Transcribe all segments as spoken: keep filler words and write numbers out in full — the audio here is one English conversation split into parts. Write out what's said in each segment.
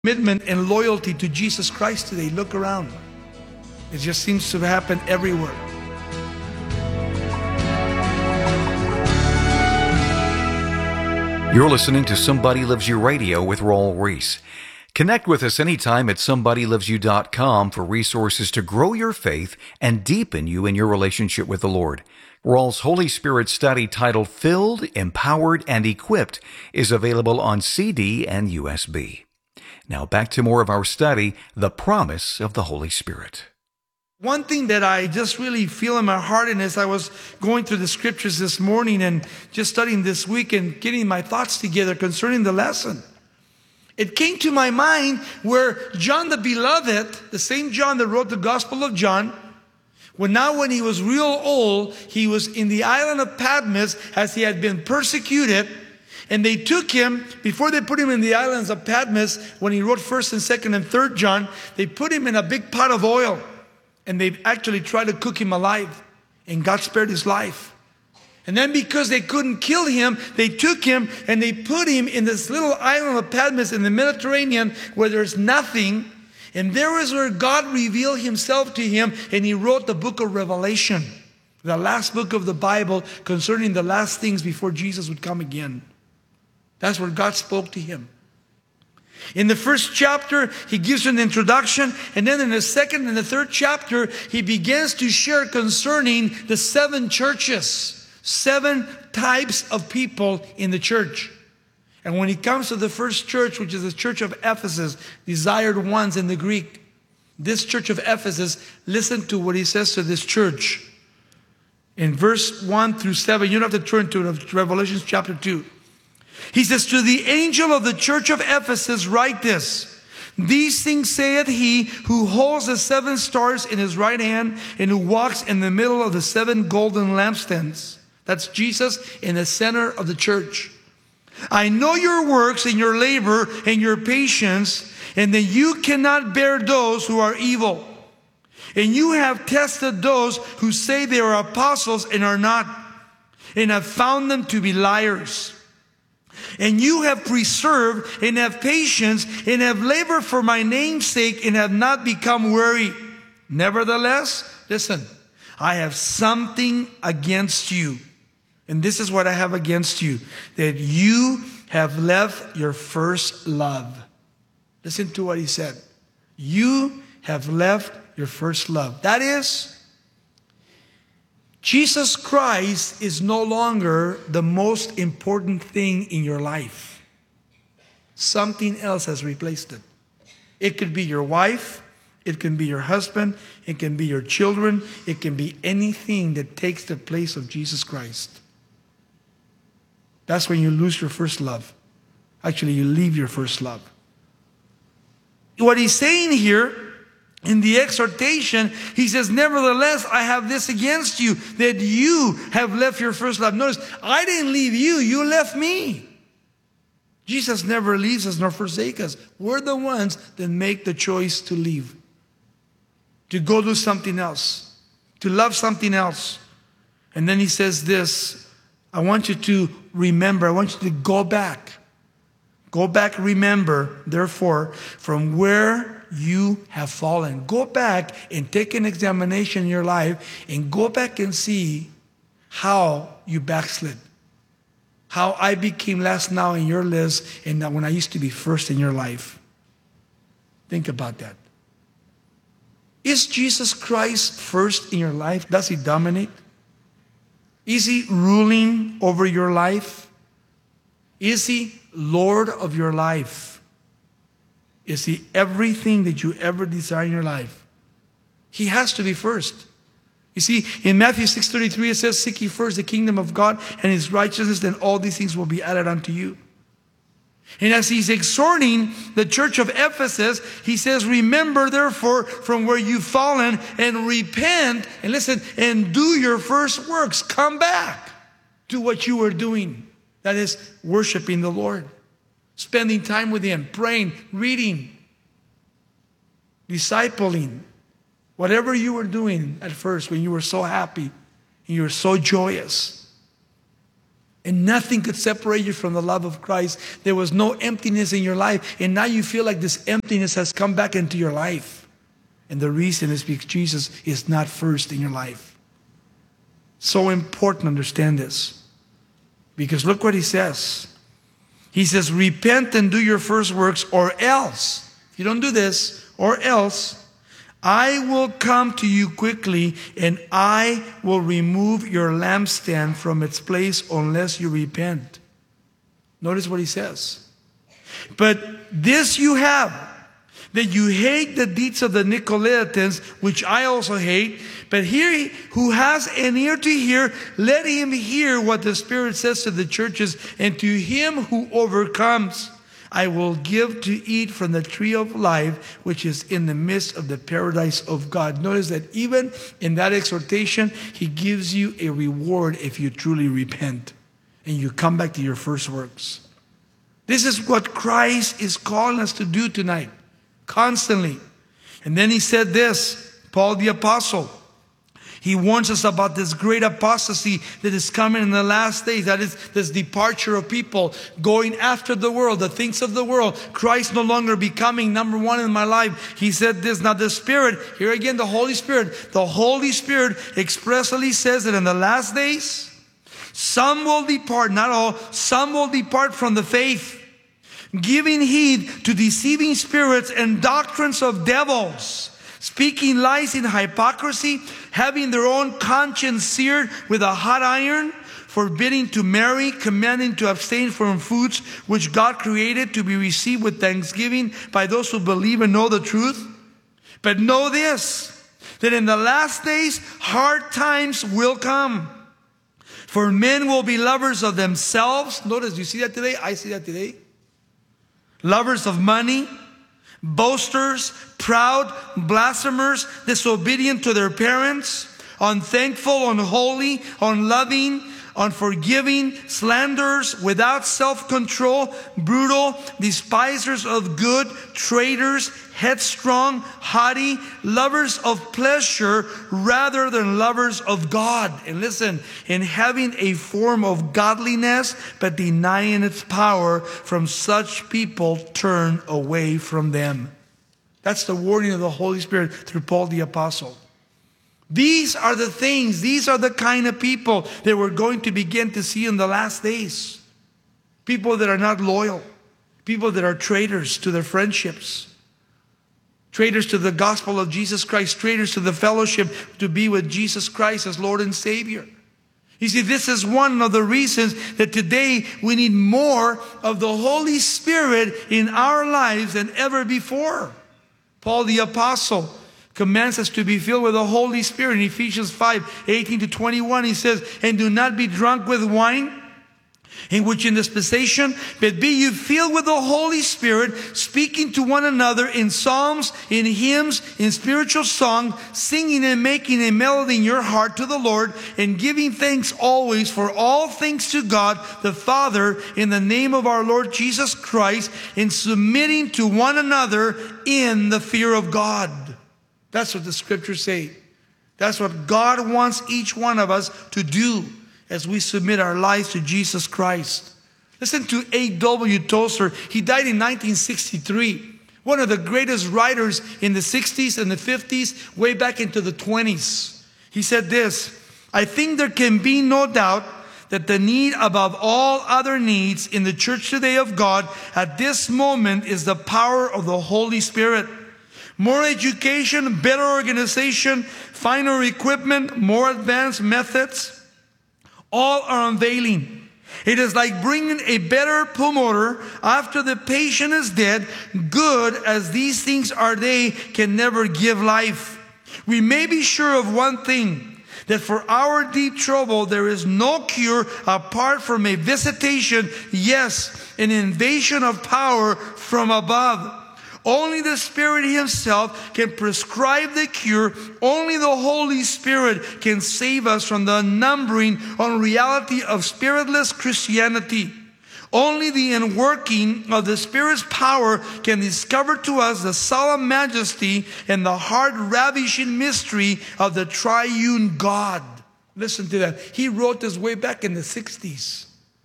commitment and loyalty to Jesus Christ today. Look around. It just seems to happen everywhere. You're listening to Somebody Loves You Radio with Raul Ries. Connect with us anytime at somebody loves you dot com for resources to grow your faith and deepen you in your relationship with the Lord. Raul's Holy Spirit study titled Filled, Empowered, and Equipped is available on C D and U S B. Now back to more of our study, The Promise of the Holy Spirit. One thing that I just really feel in my heart, and as I was going through the scriptures this morning and just studying this week and getting my thoughts together concerning the lesson, it came to my mind where John the Beloved, the same John that wrote the Gospel of John, when now when he was real old, he was in the island of Patmos as he had been persecuted. And they took him, before they put him in the islands of Patmos, when he wrote first and second and third John, they put him in a big pot of oil. And they actually tried to cook him alive. And God spared his life. And then because they couldn't kill him, they took him and they put him in this little island of Patmos in the Mediterranean where there's nothing. And there is where God revealed himself to him, and he wrote the book of Revelation, the last book of the Bible concerning the last things before Jesus would come again. That's where God spoke to him. In the first chapter, he gives an introduction, and then in the second and the third chapter, he begins to share concerning the seven churches, seven types of people in the church. And when he comes to the first church, which is the church of Ephesus, desired ones in the Greek, this church of Ephesus, listen to what he says to this church. In verse one through seven, you don't have to turn to it, Revelation chapter two. He says, to the angel of the church of Ephesus write this. These things saith he who holds the seven stars in his right hand and who walks in the middle of the seven golden lampstands. That's Jesus in the center of the church. I know your works and your labor and your patience, and that you cannot bear those who are evil. And you have tested those who say they are apostles and are not, and have found them to be liars. And you have preserved and have patience and have labored for my name's sake and have not become weary. Nevertheless, listen, I have something against you. And this is what I have against you, that you have left your first love. Listen to what he said. You have left your first love. That is, Jesus Christ is no longer the most important thing in your life. Something else has replaced it. It could be your wife. It can be your husband. It can be your children. It can be anything that takes the place of Jesus Christ. That's when you lose your first love. Actually, you leave your first love. What he's saying here in the exhortation, he says, nevertheless, I have this against you, that you have left your first love. Notice, I didn't leave you, you left me. Jesus never leaves us nor forsakes us. We're the ones that make the choice to leave, to go do something else, to love something else. And then he says this, I want you to remember, I want you to go back. Go back, remember, therefore, from where you have fallen. Go back and take an examination in your life and go back and see how you backslid. How I became last now in your list and when I used to be first in your life. Think about that. Is Jesus Christ first in your life? Does he dominate? Is he ruling over your life? Is he Lord of your life? Is he everything that you ever desire in your life? He has to be first. You see, in Matthew six thirty-three, it says, seek ye first the kingdom of God and his righteousness, then all these things will be added unto you. And as he's exhorting the church of Ephesus, he says, remember therefore from where you've fallen and repent, and listen, and do your first works. Come back to what you were doing. That is worshiping the Lord, spending time with him, praying, reading, discipling. Whatever you were doing at first when you were so happy and you were so joyous. And nothing could separate you from the love of Christ. There was no emptiness in your life. And now you feel like this emptiness has come back into your life. And the reason is because Jesus is not first in your life. So important to understand this. Because look what he says. He says, repent and do your first works, or else, if you don't do this, or else, I will come to you quickly, and I will remove your lampstand from its place unless you repent. Notice what he says. But this you have, that you hate the deeds of the Nicolaitans, which I also hate. But he who has an ear to hear, let him hear what the Spirit says to the churches. And to him who overcomes, I will give to eat from the tree of life, which is in the midst of the paradise of God. Notice that even in that exhortation, he gives you a reward if you truly repent and you come back to your first works. This is what Christ is calling us to do tonight, constantly. And then he said this, Paul the Apostle. He warns us about this great apostasy that is coming in the last days. That is this departure of people going after the world, the things of the world. Christ no longer becoming number one in my life. He said this. Now the Spirit, here again the Holy Spirit. The Holy Spirit expressly says that in the last days, some will depart, not all, some will depart from the faith, giving heed to deceiving spirits and doctrines of devils, speaking lies in hypocrisy, having their own conscience seared with a hot iron, forbidding to marry, commanding to abstain from foods which God created to be received with thanksgiving by those who believe and know the truth. But know this, that in the last days hard times will come. For men will be lovers of themselves. Notice, do you see that today? I see that today. Lovers of money, boasters, proud, blasphemers, disobedient to their parents, unthankful, unholy, unloving, unforgiving, slanderers, without self-control, brutal, despisers of good, traitors, headstrong, haughty, lovers of pleasure rather than lovers of God. And listen, in having a form of godliness but denying its power, from such people turn away from them. That's the warning of the Holy Spirit through Paul the Apostle. These are the things, these are the kind of people that we're going to begin to see in the last days. People that are not loyal. People that are traitors to their friendships. Traitors to the gospel of Jesus Christ. Traitors to the fellowship to be with Jesus Christ as Lord and Savior. You see, this is one of the reasons that today we need more of the Holy Spirit in our lives than ever before. Paul the Apostle commands us to be filled with the Holy Spirit. In Ephesians five, eighteen to twenty-one, he says, and do not be drunk with wine, in which in dispensation, but be you filled with the Holy Spirit, speaking to one another in psalms, in hymns, in spiritual song, singing and making a melody in your heart to the Lord, and giving thanks always for all things to God the Father in the name of our Lord Jesus Christ, and submitting to one another in the fear of God. That's what the scriptures say. That's what God wants each one of us to do as we submit our lives to Jesus Christ. Listen to A W Tozer. He died in nineteen sixty-three. One of the greatest writers in the sixties and the fifties, way back into the twenties. He said this, I think there can be no doubt that the need above all other needs in the church today of God at this moment is the power of the Holy Spirit. More education, better organization, finer equipment, more advanced methods, all are unveiling. It is like bringing a better pulmotor after the patient is dead. Good as these things are, they can never give life. We may be sure of one thing, that for our deep trouble there is no cure apart from a visitation, yes, an invasion of power from above. Only the Spirit Himself can prescribe the cure. Only the Holy Spirit can save us from the numbering unreality of spiritless Christianity. Only the inworking of the Spirit's power can discover to us the solemn majesty and the heart-ravishing mystery of the triune God. Listen to that. He wrote this way back in the sixties.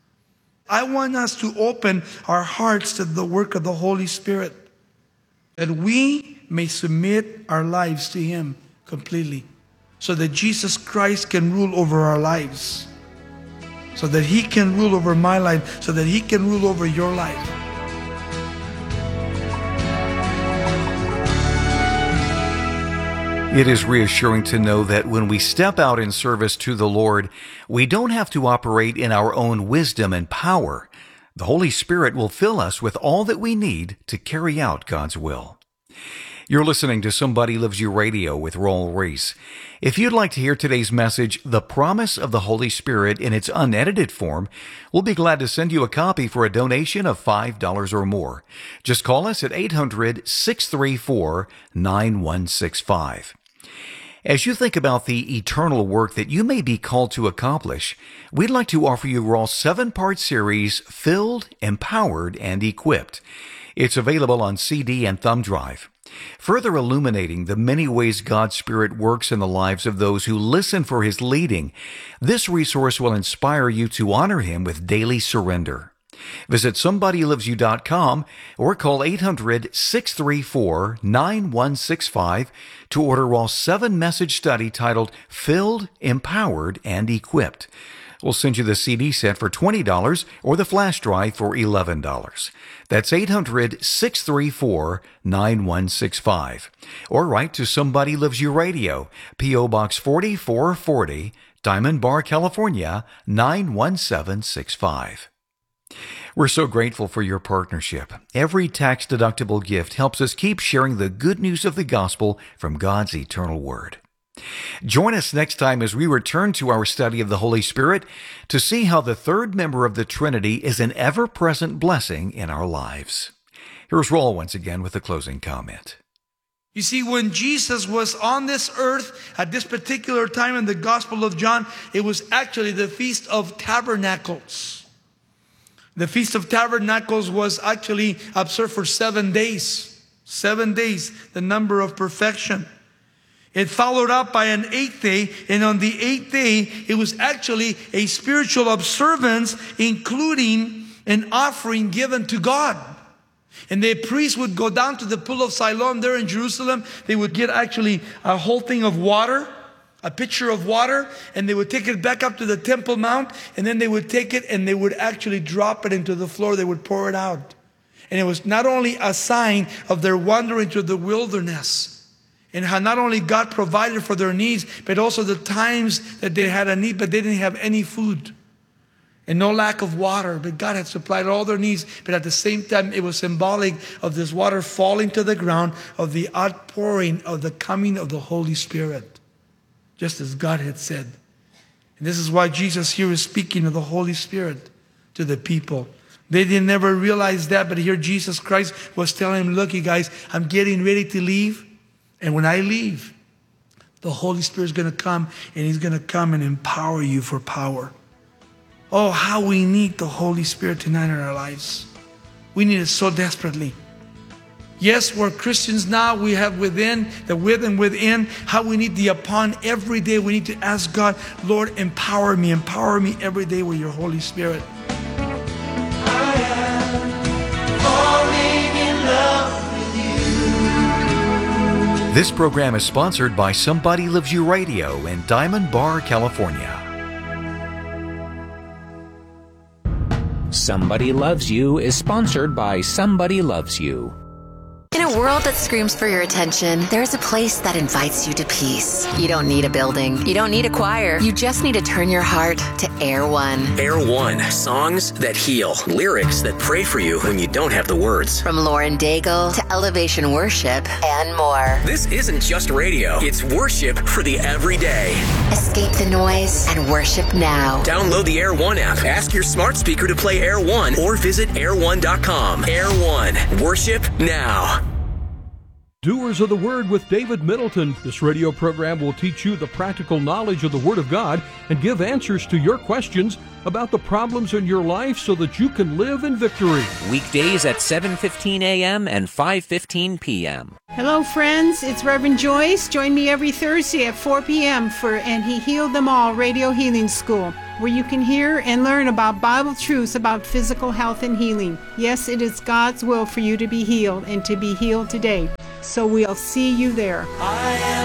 I want us to open our hearts to the work of the Holy Spirit, that we may submit our lives to Him completely, so that Jesus Christ can rule over our lives, so that He can rule over my life, so that He can rule over your life. It is reassuring to know that when we step out in service to the Lord, we don't have to operate in our own wisdom and power. The Holy Spirit will fill us with all that we need to carry out God's will. You're listening to Somebody Loves You Radio with Raul Ries. If you'd like to hear today's message, The Promise of the Holy Spirit, in its unedited form, we'll be glad to send you a copy for a donation of five dollars or more. Just call us at eight hundred, six three four, nine one six five. As you think about the eternal work that you may be called to accomplish, we'd like to offer you Raw's seven-part series, Filled, Empowered, and Equipped. It's available on C D and thumb drive. Further illuminating the many ways God's Spirit works in the lives of those who listen for His leading, this resource will inspire you to honor Him with daily surrender. Visit somebody loves you dot com or call eight hundred, six three four, nine one six five to order Raw's seven-message study titled Filled, Empowered, and Equipped. We'll send you the C D set for twenty dollars or the flash drive for eleven dollars. That's eight hundred, six three four, nine one six five. Or write to Somebody Loves You Radio, P O Box forty-four forty, Diamond Bar, California, nine one seven six five. We're so grateful for your partnership. Every tax-deductible gift helps us keep sharing the good news of the gospel from God's eternal Word. Join us next time as we return to our study of the Holy Spirit to see how the third member of the Trinity is an ever-present blessing in our lives. Here's Raul once again with a closing comment. You see, when Jesus was on this earth at this particular time in the Gospel of John, it was actually the Feast of Tabernacles. The Feast of Tabernacles was actually observed for seven days. Seven days, the number of perfection. It followed up by an eighth day, and on the eighth day, it was actually a spiritual observance, including an offering given to God. And the priest would go down to the pool of Siloam there in Jerusalem. They would get actually a whole thing of water, a pitcher of water, and they would take it back up to the Temple Mount, and then they would take it and they would actually drop it into the floor. They would pour it out. And it was not only a sign of their wandering through the wilderness, and how not only God provided for their needs, but also the times that they had a need, but they didn't have any food. And no lack of water, but God had supplied all their needs. But at the same time, it was symbolic of this water falling to the ground, of the outpouring of the coming of the Holy Spirit, just as God had said. And this is why Jesus here is speaking of the Holy Spirit to the people. They didn't never realize that, but here Jesus Christ was telling them, look, you guys, I'm getting ready to leave. And when I leave, the Holy Spirit is going to come, and He's going to come and empower you for power. Oh, how we need the Holy Spirit tonight in our lives. We need it so desperately. Yes, we're Christians now. We have within, the with and within, how we need the upon every day. We need to ask God, Lord, empower me. Empower me every day with your Holy Spirit. I am falling in love with you. This program is sponsored by Somebody Loves You Radio in Diamond Bar, California. Somebody Loves You is sponsored by Somebody Loves You. In a world that screams for your attention, there's a place that invites you to peace. You don't need a building. You don't need a choir. You just need to turn your heart to Air One. Air One. Songs that heal. Lyrics that pray for you when you don't have the words. From Lauren Daigle to Elevation Worship and more. This isn't just radio. It's worship for the everyday. Escape the noise and worship now. Download the Air One app. Ask your smart speaker to play Air One or visit air one dot com. Air One. Worship now. Doers of the Word with David Middleton. This radio program will teach you the practical knowledge of the Word of God and give answers to your questions about the problems in your life so that you can live in victory. Weekdays at seven fifteen a.m. and five fifteen p.m. Hello, friends. It's Reverend Joyce. Join me every Thursday at four p.m. for And He Healed Them All Radio Healing School, where you can hear and learn about Bible truths about physical health and healing. Yes, it is God's will for you to be healed and to be healed today. So we'll see you there. I am